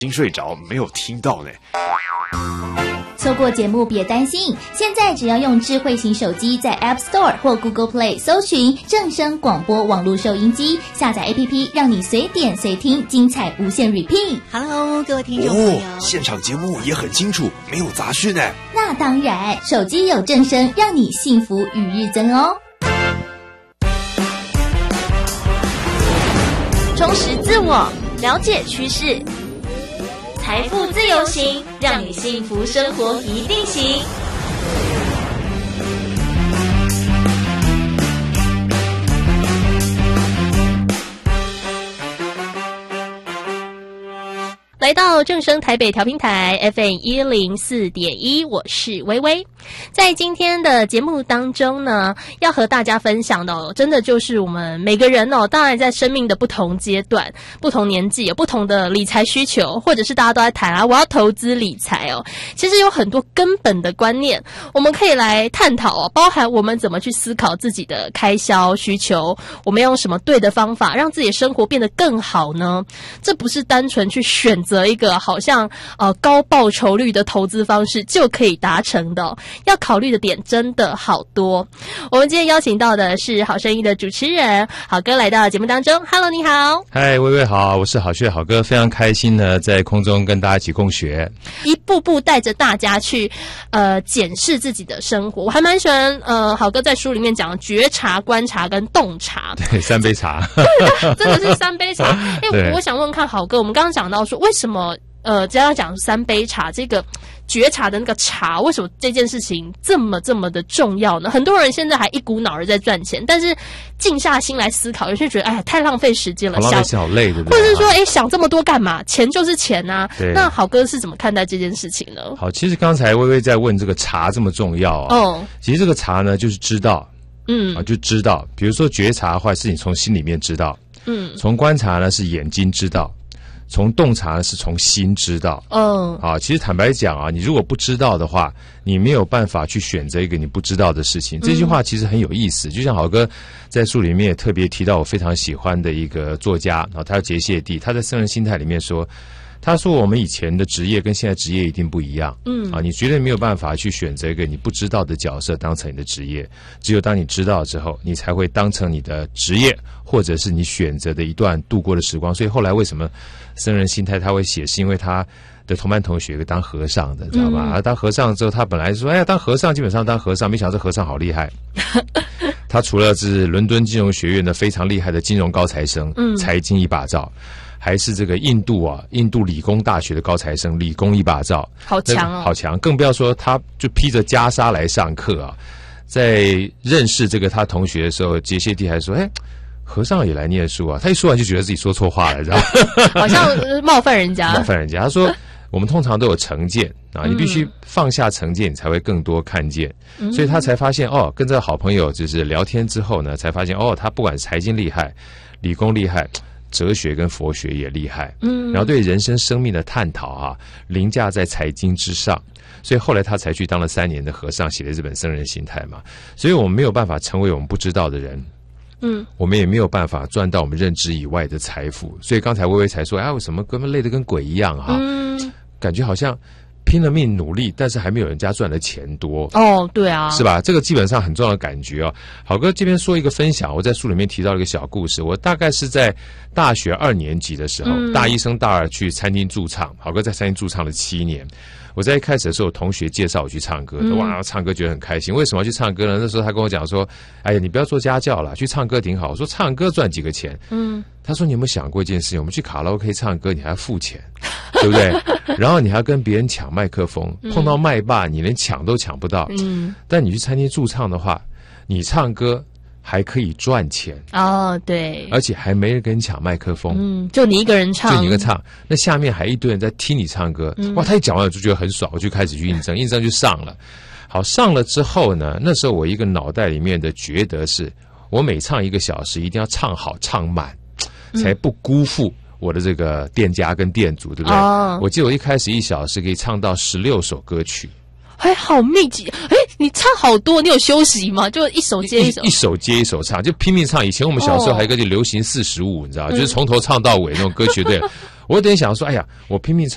经睡着没有听到呢。 错过节目别担心，现在只要用智慧型手机在 App Store 或 Google Play 搜寻正声广播网络收音机，下载 APP 让你随点随听，精彩无限 repeat。Hello， 各位听众朋友， 现场节目也很清楚，没有杂讯呢。 那当然，手机有正声，让你幸福与日增哦。 充实自我，了解趋势。财富自由行，让你幸福生活一定行。来到正声台北调频台 FM104.1， 我是微微。在今天的节目当中呢，要和大家分享的真的就是我们每个人当然在生命的不同阶段、不同年纪有不同的理财需求，或者是大家都在谈我要投资理财其实有很多根本的观念我们可以来探讨包含我们怎么去思考自己的开销需求，我们用什么对的方法让自己的生活变得更好呢？这不是单纯去选择一个好像高报酬率的投资方式就可以达成的要考虑的点真的好多。我们今天邀请到的是好声音的主持人好哥来到节目当中。 Hello， 你好。 嗨，微微好，我是好学好哥，非常开心呢在空中跟大家一起共学， 一步步带着大家去检视自己的生活。我还蛮喜欢好哥在书里面讲的觉察、观察跟洞察。 对，3杯茶。 对，真的是3杯茶。我想问看好哥，我们刚刚讲到说为什么只要讲3杯茶，这个觉察的那个茶，为什么这件事情这么的重要呢？很多人现在还一股脑儿在赚钱，但是静下心来思考，有些人觉得哎呀太浪费时间了， 好浪费，好累，对不对？ 或者是说想这么多干嘛？钱就是钱啊。那好哥是怎么看待这件事情呢？ 好，其实刚才微微在问这个茶这么重要其实这个茶呢就是知道，就知道。比如说觉察的话是你从心里面知道，从观察呢是眼睛知道，从洞察是从心知道。其实坦白讲你如果不知道的话，你没有办法去选择一个你不知道的事情。这句话其实很有意思，就像好哥在书里面也特别提到我非常喜欢的一个作家他叫杰谢蒂，他在《圣人心态》里面说，他说我们以前的职业跟现在职业一定不一样。你绝对没有办法去选择一个你不知道的角色当成你的职业，只有当你知道之后，你才会当成你的职业，或者是你选择的一段度过的时光。所以后来为什么僧人心态他会写，是因为他的同班同学有个当和尚的，知道吧？当和尚之后，他本来说当和尚基本上当和尚，没想到这和尚好厉害。他除了是伦敦金融学院的非常厉害的金融高材生，财经一把照，还是这个印度理工大学的高材生，理工一把照， 好强好强！更不要说他就披着袈裟来上课在认识这个他同学的时候，杰谢蒂还说：“和尚也来念书他一说完就觉得自己说错话了，知道吗？ 好像冒犯人家。 他说：“我们通常都有成见你必须放下成见，你才会更多看见。所以他才发现跟这个好朋友就是聊天之后呢，才发现他不管财经厉害，理工厉害。”哲学跟佛学也厉害，然后对人生生命的探讨凌驾在财经之上，所以后来他才去当了3年的和尚，写了这本《僧人心态》嘛。所以我们没有办法成为我们不知道的人，我们也没有办法赚到我们认知以外的财富。所以刚才微微才说，为什么根本累得跟鬼一样感觉好像拼了命努力，但是还没有人家赚的钱多对啊， 是吧？这个基本上很重要的感觉好哥这边说一个分享，我在书里面提到了一个小故事。我大概是在大学2年级的时候，大1升大2去餐厅驻唱，好哥在餐厅驻唱了7年。我在一开始的时候，同学介绍我去唱歌，哇，唱歌觉得很开心。为什么要去唱歌呢？那时候他跟我讲说：“哎呀，你不要做家教了，去唱歌挺好。”我说：“唱歌赚几个钱？”他说：“你有没有想过一件事情？我们去卡拉 OK 唱歌，你还要付钱，对不对？然后你还要跟别人抢麦克风，碰到麦霸，你连抢都抢不到。但你去餐厅驻唱的话，你唱歌还可以赚钱对， 而且还没人跟你抢麦克风， 就你一个人唱， 那下面还一堆人在听你唱歌，哇！他一讲完我就觉得很爽，我就开始去应征就上了。好，上了之后呢，那时候我一个脑袋里面的觉得是，我每唱1个小时一定要唱好唱满，才不辜负我的这个店家跟店主，对不对？我记得我一开始1小时可以唱到16首歌曲。 好密集！你唱好多，你有休息吗？就一首接一首， 一首接一首唱，就拼命唱。以前我们小时候还有一个就流行45，你知道，就是从头唱到尾那种歌曲。对，我有点想说，哎呀，我拼命唱。